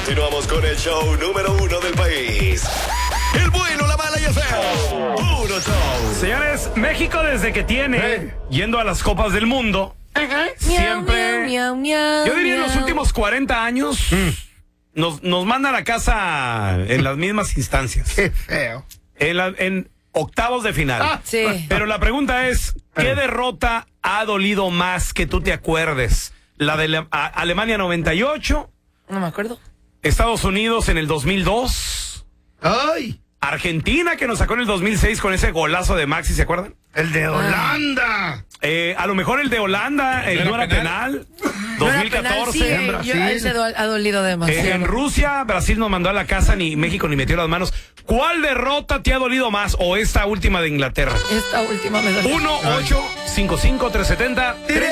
Continuamos con el show número 1 del país. El bueno, la mala y el feo. Puro show. Señores, México desde que tiene, yendo a las copas del mundo, siempre, Miau, miau, yo diría en los miau. últimos 40 años, nos mandan a casa en las mismas instancias. Qué feo. En octavos de final. Sí. Pero la pregunta es, ¿qué derrota ha dolido más que tú te acuerdes? ¿La de Alemania 98? No me acuerdo. ¿Estados Unidos en el 2002? ¡Ay! ¿Argentina que nos sacó en el 2006 con ese golazo de Maxi, ¿se acuerdan? El de Holanda. A lo mejor el de Holanda, no era penal. No era penal, 2014. sí, en Brasil. ese ha dolido demasiado. En Rusia, Brasil nos mandó a la casa, ni México ni metió las manos. ¿Cuál derrota te ha dolido más o esta última de Inglaterra? Esta última me dolió. 1-855-370